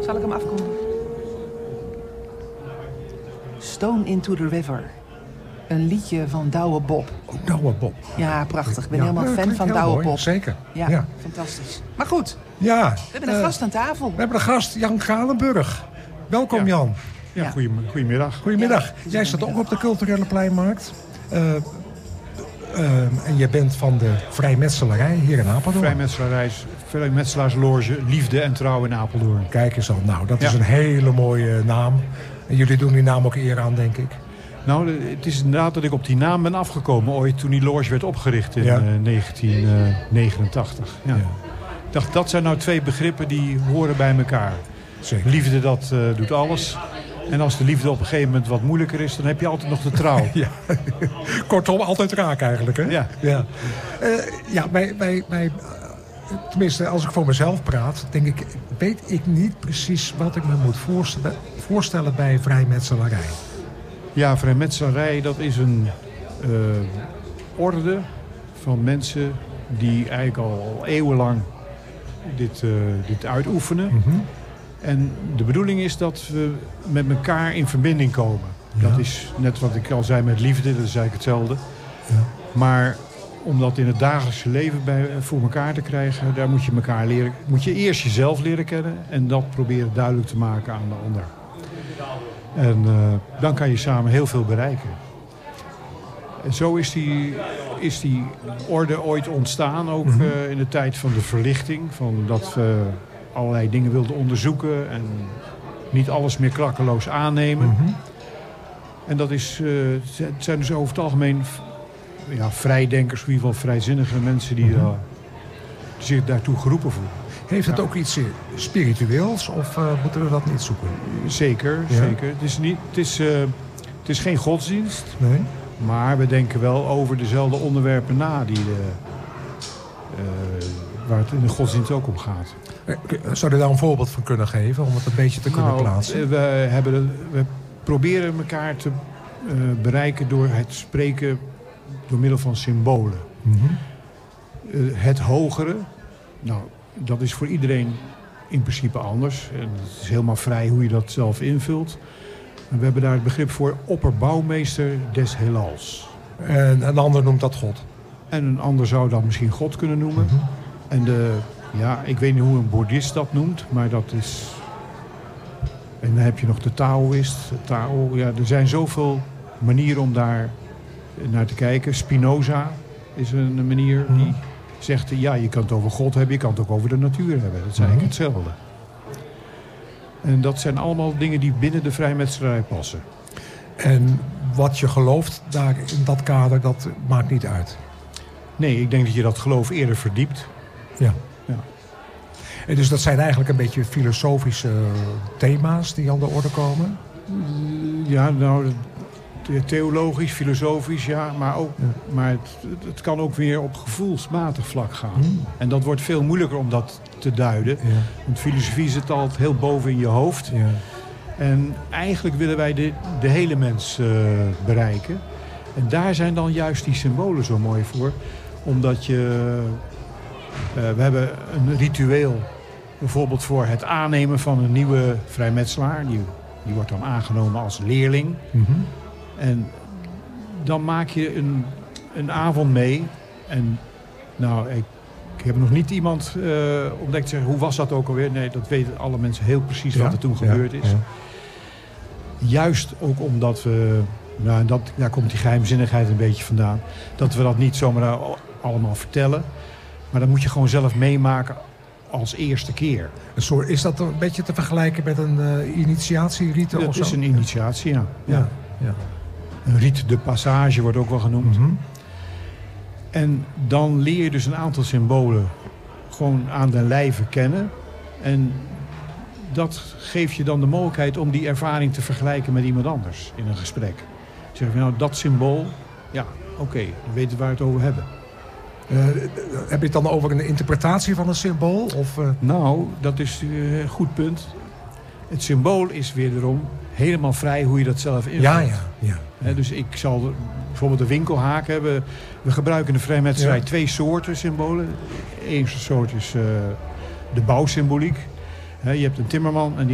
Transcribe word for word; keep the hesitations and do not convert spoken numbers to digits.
Zal ik hem afkondigen? Stone into the River. Een liedje van Douwe Bob. Oh, Douwe Bob. Ja, prachtig. Ik ben ja, helemaal ja, fan van Douwe Bob. Zeker. Ja, ja, fantastisch. Maar goed, ja, we hebben een uh, gast aan tafel. We hebben een gast, Jan Galenburg. Welkom, ja. Jan. Ja, ja. Goedemiddag. Goedemiddag. Ja, Jij staat ook op de Culturele Pleinmarkt. Uh, uh, en je bent van de vrijmetselarij hier in Apeldoorn. Vrijmetselarij, vrijmetselaarsloge, liefde en trouw in Apeldoorn. Kijk eens al. Nou, dat ja. is een hele mooie naam. En jullie doen die naam ook eer aan, denk ik. Nou, het is inderdaad dat ik op die naam ben afgekomen ooit toen die loge werd opgericht in ja. uh, negentien negenentachtig. Ja. Ja. Ik dacht, dat zijn nou twee begrippen die horen bij elkaar. Zeker. Liefde, dat uh, doet alles. En als de liefde op een gegeven moment wat moeilijker is, dan heb je altijd nog de trouw. Ja. Kortom, altijd raak eigenlijk, hè? Ja. Ja, uh, ja wij, wij, wij, tenminste, als ik voor mezelf praat, denk ik, weet ik niet precies wat ik me moet voorstellen, voorstellen bij vrijmetselarij. Ja, vrijmetselarij, dat is een uh, orde van mensen die eigenlijk al, al eeuwenlang dit, uh, dit uitoefenen. Mm-hmm. En de bedoeling is dat we met elkaar in verbinding komen. Ja. Dat is net wat ik al zei met liefde, dat is eigenlijk hetzelfde. Ja. Maar om dat in het dagelijkse leven bij, voor elkaar te krijgen, daar moet je elkaar leren. Moet je eerst jezelf leren kennen en dat proberen duidelijk te maken aan de ander. En uh, dan kan je samen heel veel bereiken. En zo is die, is die orde ooit ontstaan, ook mm-hmm. uh, in de tijd van de verlichting. Van dat we allerlei dingen wilden onderzoeken en niet alles meer klakkeloos aannemen. Mm-hmm. En dat is, uh, het zijn dus over het algemeen ja, vrijdenkers, in ieder geval vrijzinnige mensen die, mm-hmm. uh, die zich daartoe geroepen voelen. Heeft het ja. ook iets spiritueels of uh, moeten we dat niet zoeken? Zeker, ja. zeker. Het is, niet, het, is, uh, het is geen godsdienst, nee. maar we denken wel over dezelfde onderwerpen na die de, uh, waar het in de godsdienst ook om gaat. Zou je daar een voorbeeld van kunnen geven om het een beetje te kunnen nou, plaatsen? We, hebben, we proberen elkaar te uh, bereiken door het spreken door middel van symbolen. Mm-hmm. Uh, het hogere, nou, dat is voor iedereen in principe anders. En het is helemaal vrij hoe je dat zelf invult. En we hebben daar het begrip voor opperbouwmeester des heelals. En een ander noemt dat God. En een ander zou dat misschien God kunnen noemen. Mm-hmm. En de, ja, ik weet niet hoe een boeddhist dat noemt, maar dat is... En dan heb je nog de Taoïst. De Tao, ja, er zijn zoveel manieren om daar naar te kijken. Spinoza is een manier mm-hmm. die zegt, ja, je kan het over God hebben, je kan het ook over de natuur hebben. Dat is eigenlijk mm-hmm. hetzelfde. En dat zijn allemaal dingen die binnen de vrijmetselarij passen. En wat je gelooft daar in dat kader, dat maakt niet uit? Nee, ik denk dat je dat geloof eerder verdiept. Ja. ja. En dus dat zijn eigenlijk een beetje filosofische thema's die aan de orde komen? Ja, nou, theologisch, filosofisch, ja. Maar, ook, ja. maar het, het kan ook weer op gevoelsmatig vlak gaan. Hmm. En dat wordt veel moeilijker om dat te duiden. Ja. Want filosofie zit altijd heel boven in je hoofd. Ja. En eigenlijk willen wij de, de hele mens uh, bereiken. En daar zijn dan juist die symbolen zo mooi voor. Omdat je... Uh, we hebben een ritueel bijvoorbeeld voor het aannemen van een nieuwe vrijmetselaar. Die, die wordt dan aangenomen als leerling. Mm-hmm. En dan maak je een, een avond mee. En nou, ik, ik heb nog niet iemand uh, ontdekt zeggen, hoe was dat ook alweer? Nee, dat weten alle mensen heel precies ja, wat er toen ja, gebeurd is. Ja. Juist ook omdat we, nou, en dat, daar komt die geheimzinnigheid een beetje vandaan, dat we dat niet zomaar allemaal vertellen. Maar dat moet je gewoon zelf meemaken als eerste keer. Sorry, is dat een beetje te vergelijken met een uh, initiatierite? Dat of zo? is een initiatie, ja. ja. ja, ja. Een rite de passage wordt ook wel genoemd. Mm-hmm. En dan leer je dus een aantal symbolen gewoon aan den lijve kennen. En dat geeft je dan de mogelijkheid om die ervaring te vergelijken met iemand anders in een gesprek. Zeg je nou, dat symbool, ja, oké, okay, dan weten we waar we het over hebben. Uh, heb je het dan over een interpretatie van een symbool? Of, uh... Nou, dat is uh, een goed punt. Het symbool is wederom helemaal vrij hoe je dat zelf invult. Ja, ja, ja. He, dus ik zal bijvoorbeeld de winkelhaak hebben. We gebruiken in de vrijmetselarij ja. twee soorten symbolen. Eén soort is uh, de bouwsymboliek. He, je hebt een timmerman en die